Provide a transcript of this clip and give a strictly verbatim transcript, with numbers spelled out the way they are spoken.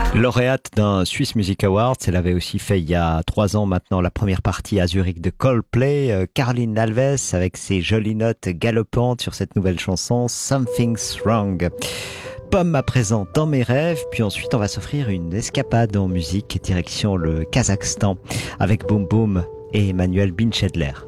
Lauréate d'un Swiss Music Awards, elle avait aussi fait il y a trois ans maintenant la première partie à Zurich de Coldplay. Euh, Caroline Alves avec ses jolies notes galopantes sur cette nouvelle chanson Something's Wrong. Pomme à présent dans mes rêves, puis ensuite on va s'offrir une escapade en musique direction le Kazakhstan avec Boom Boom et Emmanuel Binchedler.